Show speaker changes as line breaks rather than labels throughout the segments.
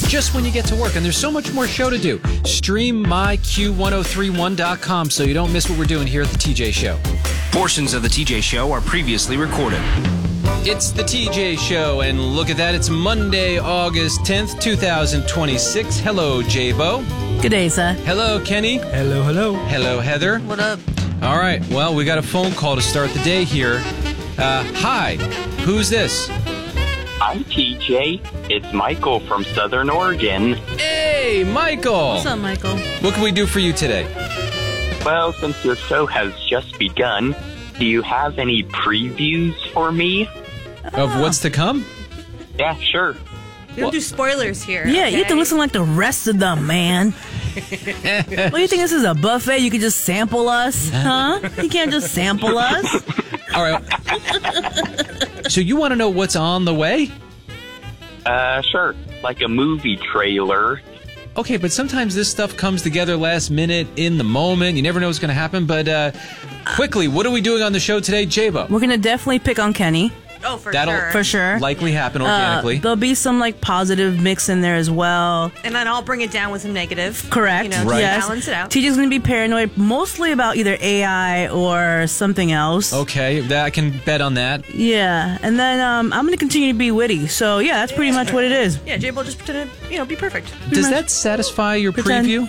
just when you get to work. And there's so much more show to do. Stream myq1031.com so you don't miss what we're doing here at the TJ Show.
Portions of the TJ Show are previously recorded.
It's the TJ Show, and look at that. It's Monday, August 10th, 2026. Hello, J-Bo.
Good day, sir.
Hello, Kenny.
Hello, hello.
Hello, Heather.
What up?
All right, well, we got a phone call to start the day here. Hi, who's this?
Hi, TJ. It's Michael from Southern Oregon.
Hey, Michael.
What's up, Michael?
What can we do for you today?
Well, since your show has just begun, do you have any previews for me?
Of what's to come?
Yeah, sure.
We don't do spoilers here.
Yeah,
okay?
you have to listen like the rest of them, man. What do you think, this is a buffet? You could just sample us? Huh? You can't just sample us?
All right. So you want to know what's on the way?
Sure. Like a movie trailer.
Okay, but sometimes this stuff comes together last minute, in the moment. You never know what's going to happen. But quickly, what are we doing on the show today, J-Bo?
We're going to definitely pick on Kenny.
Oh, for
That'll
sure.
For sure.
likely happen organically.
There'll be some like positive mix in there as well.
And then I'll bring it down with some negative.
Correct.
You know,
Right.
to
Yes.
balance it out.
TJ's going to be paranoid mostly about either AI or something else.
Okay, I can bet on that.
Yeah. And then I'm going to continue to be witty. So, yeah, that's pretty much what it is.
Yeah, J-Bo just pretend to, be perfect.
Does that satisfy your
Pretend.
preview?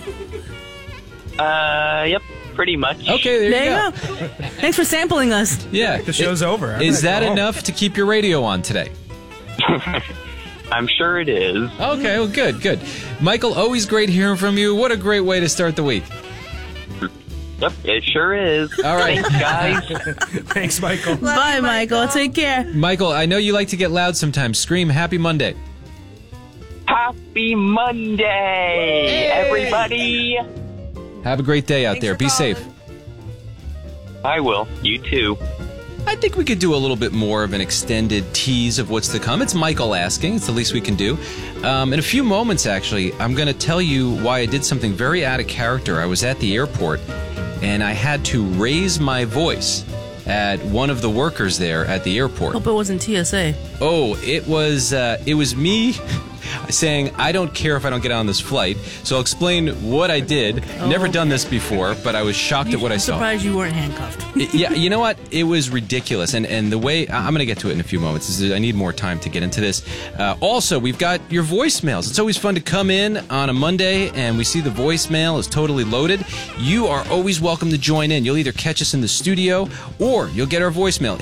Yep, pretty much.
Okay, there you go.
Thanks for sampling us.
Yeah.
The show's over.
Is that
Oh.
enough to keep your radio on today?
I'm sure it is.
Okay, well, good. Michael, always great hearing from you. What a great way to start the week.
Yep, it sure is.
All right.
Thanks, guys.
Thanks, Michael.
Bye, Michael. Take care.
Michael, I know you like to get loud sometimes. Scream Happy Monday.
Happy Monday, everybody.
Have a great day out
Thanks
there.
for
Be
calling.
safe.
I will. You too.
I think we could do a little bit more of an extended tease of what's to come. It's Michael asking. It's the least we can do. In a few moments, actually, I'm going to tell you why I did something very out of character. I was at the airport, and I had to raise my voice at one of the workers there at the airport.
Hope it wasn't TSA.
Oh, it was me saying, I don't care if I don't get on this flight. So I'll explain what I did. Never done this before, but I was shocked at what I saw.
I'm surprised you weren't handcuffed.
Yeah, you know what? It was ridiculous. And the way, I'm going to get to it in a few moments. I need more time to get into this. Also, we've got your voicemails. It's always fun to come in on a Monday and we see the voicemail is totally loaded. You are always welcome to join in. You'll either catch us in the studio or you'll get our voicemail,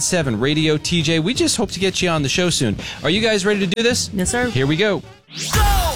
877-RADIO-TJ. We just hope to get you on the show soon. Are you guys ready to do this?
Yes, sir.
Here we go.